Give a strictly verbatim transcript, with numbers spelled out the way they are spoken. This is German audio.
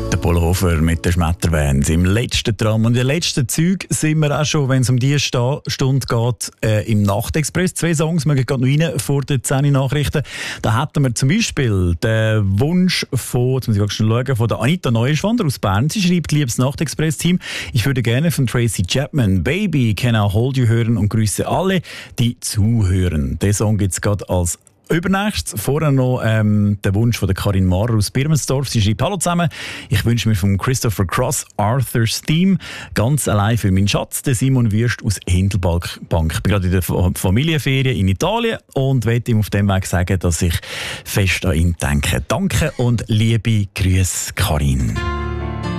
Der Pullover mit den Schmettervans im letzten Tram. Und in den letzten Zügen sind wir auch schon, wenn es um diese Sta- Stunde geht, äh, im Nachtexpress. Zwei Songs, wir gehen gerade noch rein vor den zehn Nachrichten. Da hätten wir zum Beispiel den Wunsch von, jetzt muss ich schon schauen, von der Anita Neuschwander aus Bern. Sie schreibt, liebes Nachtexpress-Team, ich würde gerne von Tracy Chapman Baby Can I Hold You hören und grüße alle, die zuhören. Den Song gibt es gerade als Übernächstes, vorher noch ähm, der Wunsch von der Karin Maurer aus Birmensdorf. Sie schreibt: Hallo zusammen, ich wünsche mir von Christopher Cross Arthur's Theme ganz allein für meinen Schatz, den Simon Wüst aus Hindelbank. Ich bin gerade in der Familienferien in Italien und möchte ihm auf dem Weg sagen, dass ich fest an ihn denke. Danke und liebe Grüße, Karin.